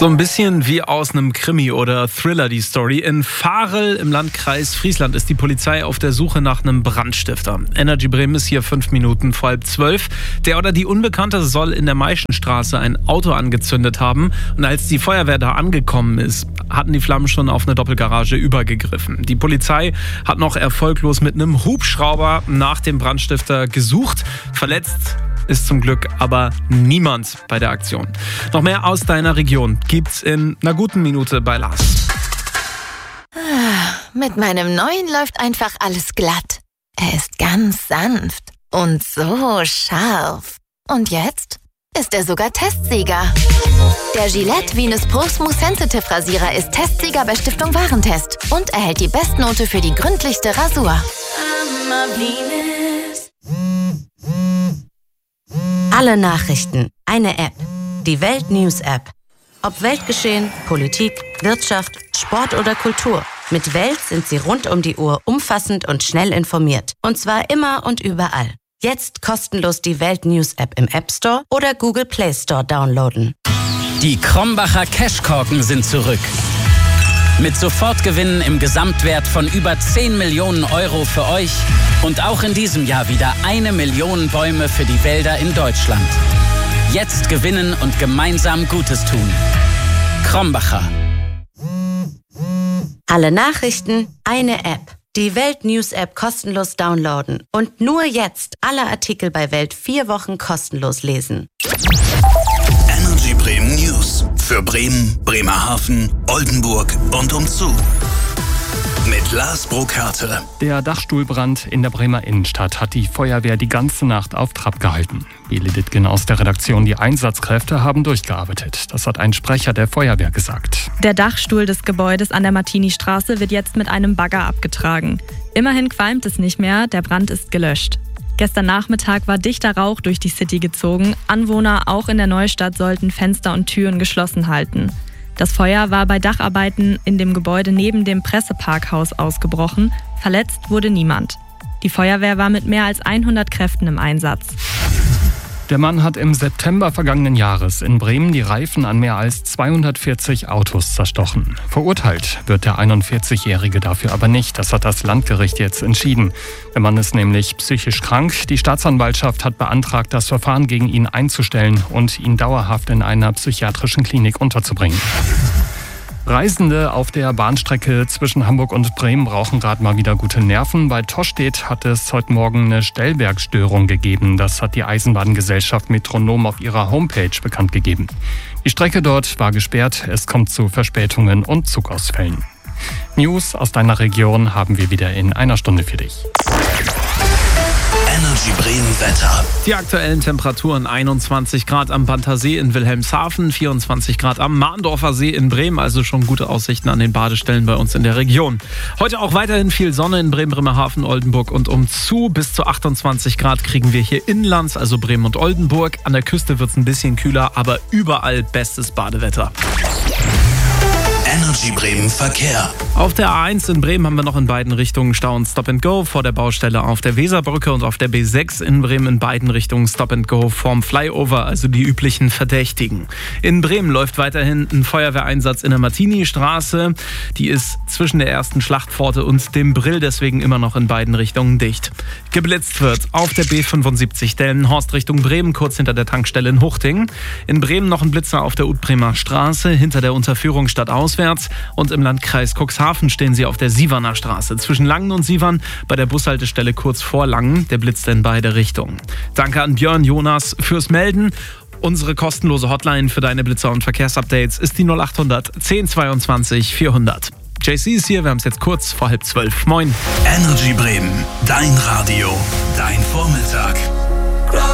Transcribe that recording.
So ein bisschen wie aus einem Krimi oder Thriller die Story. In Varel im Landkreis Friesland ist die Polizei auf der Suche nach einem Brandstifter. Energy Bremen ist hier 5 Minuten vor 11:30. Der oder die Unbekannte soll in der Meischenstraße ein Auto angezündet haben. Und als die Feuerwehr da angekommen ist, hatten die Flammen schon auf eine Doppelgarage übergegriffen. Die Polizei hat noch erfolglos mit einem Hubschrauber nach dem Brandstifter gesucht. Verletzt ist zum Glück aber niemand bei der Aktion. Noch mehr aus deiner Region gibt's in einer guten Minute bei Lars. Mit meinem neuen läuft einfach alles glatt. Er ist ganz sanft und so scharf. Und jetzt ist er sogar Testsieger. Der Gillette Venus Pro Smooth Sensitive Rasierer ist Testsieger bei Stiftung Warentest und erhält die Bestnote für die gründlichste Rasur. Alle Nachrichten, eine App. Die Welt News App. Ob Weltgeschehen, Politik, Wirtschaft, Sport oder Kultur. Mit Welt sind Sie rund um die Uhr umfassend und schnell informiert. Und zwar immer und überall. Jetzt kostenlos die Welt News App im App Store oder Google Play Store downloaden. Die Krombacher Cashkorken sind zurück. Mit Sofortgewinnen im Gesamtwert von über 10 Millionen Euro für euch und auch in diesem Jahr wieder 1 Million Bäume für die Wälder in Deutschland. Jetzt gewinnen und gemeinsam Gutes tun. Krombacher. Alle Nachrichten, eine App. Die Welt News App kostenlos downloaden. Und nur jetzt alle Artikel bei Welt 4 Wochen kostenlos lesen. Energy Bremen News. Für Bremen, Bremerhaven, Oldenburg und umzu. Mit Lars Burkhardt. Der Dachstuhlbrand in der Bremer Innenstadt hat die Feuerwehr die ganze Nacht auf Trab gehalten. Beli Dittgen aus der Redaktion: Die Einsatzkräfte haben durchgearbeitet. Das hat ein Sprecher der Feuerwehr gesagt. Der Dachstuhl des Gebäudes an der Martini-Straße wird jetzt mit einem Bagger abgetragen. Immerhin qualmt es nicht mehr, der Brand ist gelöscht. Gestern Nachmittag war dichter Rauch durch die City gezogen. Anwohner auch in der Neustadt sollten Fenster und Türen geschlossen halten. Das Feuer war bei Dacharbeiten in dem Gebäude neben dem Presseparkhaus ausgebrochen. Verletzt wurde niemand. Die Feuerwehr war mit mehr als 100 Kräften im Einsatz. Der Mann hat im September vergangenen Jahres in Bremen die Reifen an mehr als 240 Autos zerstochen. Verurteilt wird der 41-Jährige dafür aber nicht. Das hat das Landgericht jetzt entschieden. Der Mann ist nämlich psychisch krank. Die Staatsanwaltschaft hat beantragt, das Verfahren gegen ihn einzustellen und ihn dauerhaft in einer psychiatrischen Klinik unterzubringen. Reisende auf der Bahnstrecke zwischen Hamburg und Bremen brauchen gerade mal wieder gute Nerven. Bei Tostedt hat es heute Morgen eine Stellwerkstörung gegeben. Das hat die Eisenbahngesellschaft Metronom auf ihrer Homepage bekannt gegeben. Die Strecke dort war gesperrt. Es kommt zu Verspätungen und Zugausfällen. News aus deiner Region haben wir wieder in einer Stunde für dich. Energy Bremen Wetter. Die aktuellen Temperaturen: 21 Grad am Panthersee in Wilhelmshaven, 24 Grad am Mahndorfer See in Bremen, also schon gute Aussichten an den Badestellen bei uns in der Region. Heute auch weiterhin viel Sonne in Bremen, Bremerhaven, Oldenburg und umzu. Bis zu 28 Grad kriegen wir hier inlands, also Bremen und Oldenburg. An der Küste wird es ein bisschen kühler, aber überall bestes Badewetter. Energy Bremen Verkehr. Auf der A1 in Bremen haben wir noch in beiden Richtungen Stau und Stop and Go vor der Baustelle auf der Weserbrücke, und auf der B6 in Bremen in beiden Richtungen Stop and Go vorm Flyover, also die üblichen Verdächtigen. In Bremen läuft weiterhin ein Feuerwehreinsatz in der Martini-Straße. Die ist zwischen der ersten Schlachtpforte und dem Brill, deswegen immer noch in beiden Richtungen dicht. Geblitzt wird auf der B75 Delmenhorst Richtung Bremen, kurz hinter der Tankstelle in Huchting. In Bremen noch ein Blitzer auf der Utbremer Straße, hinter der Unterführung stadtauswärts. Und im Landkreis Cuxhaven stehen sie auf der Sieverner Straße zwischen Langen und Sievern bei der Bushaltestelle kurz vor Langen. Der blitzt in beide Richtungen. Danke an Björn Jonas fürs Melden. Unsere kostenlose Hotline für deine Blitzer- und Verkehrsupdates ist die 0800 1022 400. JC ist hier, wir haben es jetzt kurz vor 11:30. Moin. Energy Bremen, dein Radio, dein Vormittag.